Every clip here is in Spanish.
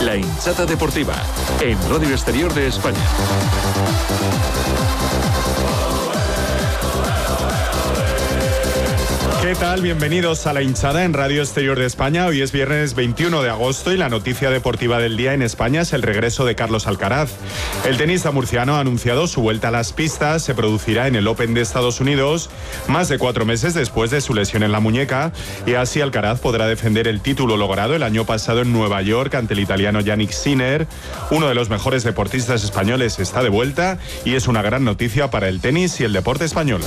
La hinchada deportiva, en Radio Exterior de España. ¿Qué tal? Bienvenidos a La Hinchada en Radio Exterior de España. Hoy es viernes 21 de agosto y la noticia deportiva del día en España es el regreso de Carlos Alcaraz. El tenista murciano ha anunciado su vuelta a las pistas. Se producirá en el Open de Estados Unidos más de 4 meses después de su lesión en la muñeca, y así Alcaraz podrá defender el título logrado el año pasado en Nueva York ante el italiano Jannik Sinner. Uno de los mejores deportistas españoles está de vuelta y es una gran noticia para el tenis y el deporte español.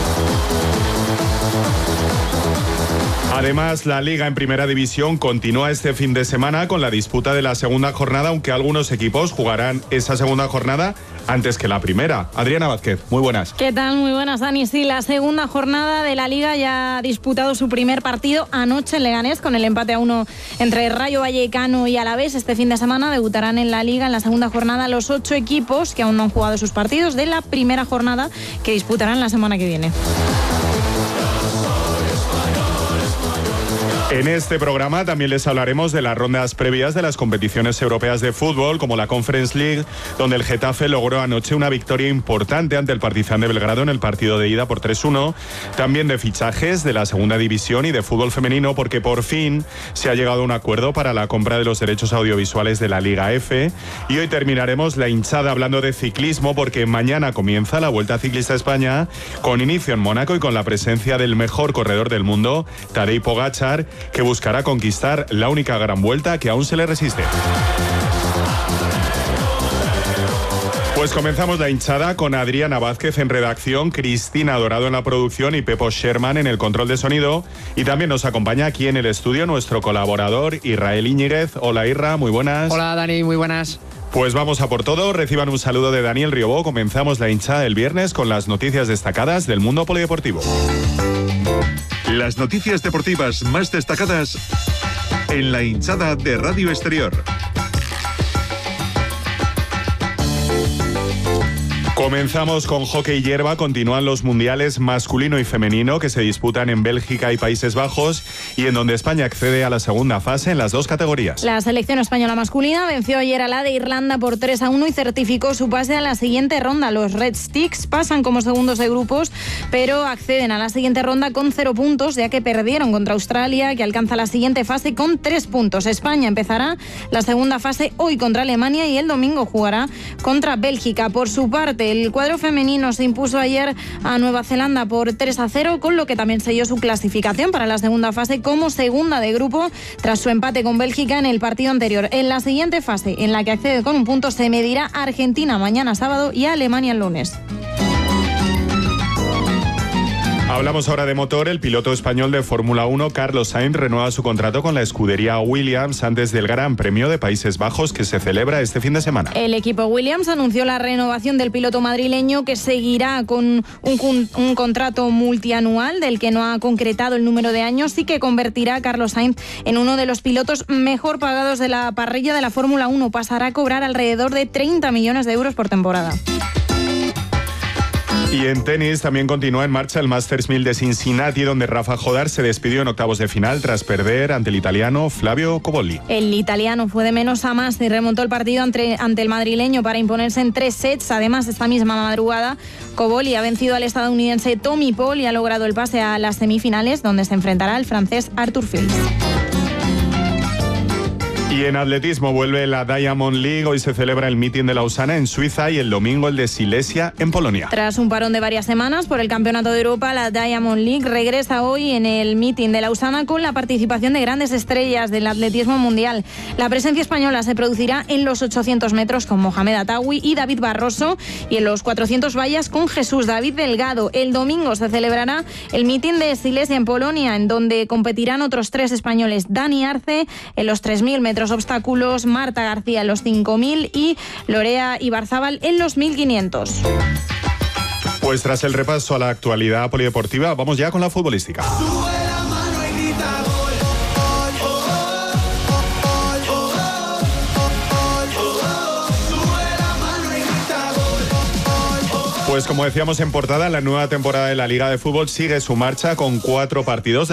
Además, la Liga en Primera División continúa este fin de semana con la disputa de la segunda jornada, aunque algunos equipos jugarán esa segunda jornada antes que la primera. Adriana Vázquez, muy buenas. ¿Qué tal? Muy buenas, Dani. Sí, la segunda jornada de la Liga ya ha disputado su primer partido anoche en Leganés con el empate a 1 entre Rayo Vallecano y Alavés. Este fin de semana debutarán en la Liga en la segunda jornada los 8 equipos que aún no han jugado sus partidos de la primera jornada que disputarán la semana que viene. En este programa también les hablaremos de las rondas previas de las competiciones europeas de fútbol, como la Conference League, donde el Getafe logró anoche una victoria importante ante el Partizan de Belgrado en el partido de ida por 3-1. También de fichajes de la segunda división y de fútbol femenino, porque por fin se ha llegado a un acuerdo para la compra de los derechos audiovisuales de la Liga F. Y hoy terminaremos la hinchada hablando de ciclismo, porque mañana comienza la Vuelta Ciclista a España, con inicio en Mónaco y con la presencia del mejor corredor del mundo, Tadej Pogačar, que buscará conquistar la única gran vuelta que aún se le resiste. Pues comenzamos la hinchada con Adriana Vázquez en redacción, Cristina Dorado en la producción y Pepo Sherman en el control de sonido. Y también nos acompaña aquí en el estudio nuestro colaborador Israel Iñiguez. Hola Irra, muy buenas. Hola Dani, muy buenas. Pues vamos a por todo. Reciban un saludo de Daniel Riobó. Comenzamos la hinchada del viernes con las noticias destacadas del mundo polideportivo. Las noticias deportivas más destacadas en la hinchada de Radio Exterior. Comenzamos con hockey hierba. Continúan los mundiales masculino y femenino que se disputan en Bélgica y Países Bajos, y en donde España accede a la segunda fase en las dos categorías. La selección española masculina venció ayer a la de Irlanda por 3-1 y certificó su pase a la siguiente ronda. Los Red Sticks pasan como segundos de grupos, pero acceden a la siguiente ronda con 0 puntos, ya que perdieron contra Australia, que alcanza la siguiente fase con 3 puntos. España empezará la segunda fase hoy contra Alemania y el domingo jugará contra Bélgica. Por su parte, el cuadro femenino se impuso ayer a Nueva Zelanda por 3-0, con lo que también selló su clasificación para la segunda fase como segunda de grupo tras su empate con Bélgica en el partido anterior. En la siguiente fase, en la que accede con un punto, se medirá a Argentina mañana sábado y a Alemania el lunes. Hablamos ahora de motor. El piloto español de Fórmula 1, Carlos Sainz, renueva su contrato con la escudería Williams antes del Gran Premio de Países Bajos que se celebra este fin de semana. El equipo Williams anunció la renovación del piloto madrileño, que seguirá con un contrato multianual del que no ha concretado el número de años, y que convertirá a Carlos Sainz en uno de los pilotos mejor pagados de la parrilla de la Fórmula 1. Pasará a cobrar alrededor de 30 millones de euros por temporada. Y en tenis también continúa en marcha el Masters 1000 de Cincinnati, donde Rafa Jodar se despidió en octavos de final tras perder ante el italiano Flavio Cobolli. El italiano fue de menos a más y remontó el partido ante el madrileño para imponerse en 3 sets. Además, esta misma madrugada, Cobolli ha vencido al estadounidense Tommy Paul y ha logrado el pase a las semifinales, donde se enfrentará al francés Arthur Fils. Y en atletismo vuelve la Diamond League. Hoy se celebra el meeting de Lausana en Suiza y el domingo el de Silesia en Polonia. Tras un parón de varias semanas por el Campeonato de Europa, la Diamond League regresa hoy en el meeting de Lausana con la participación de grandes estrellas del atletismo mundial. La presencia española se producirá en los 800 metros con Mohamed Atawi y David Barroso, y en los 400 vallas con Jesús David Delgado. El domingo se celebrará el meeting de Silesia en Polonia, en donde competirán otros 3 españoles: Dani Arce en los 3.000 metros obstáculos, Marta García en los 5.000 y Lorea Ibarzábal en los 1.500. Pues tras el repaso a la actualidad polideportiva, vamos ya con la futbolística. Pues como decíamos en portada, la nueva temporada de la Liga de Fútbol sigue su marcha con 4 partidos